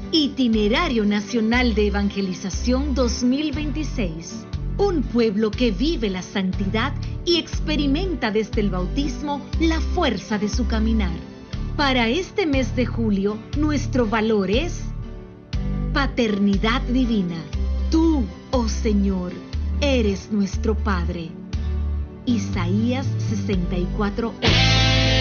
Itinerario Nacional de Evangelización 2026. Un pueblo que vive la santidad y experimenta desde el bautismo la fuerza de su caminar. Para este mes de julio, nuestro valor es paternidad divina. Tú, oh Señor, eres nuestro Padre. Isaías 64:8.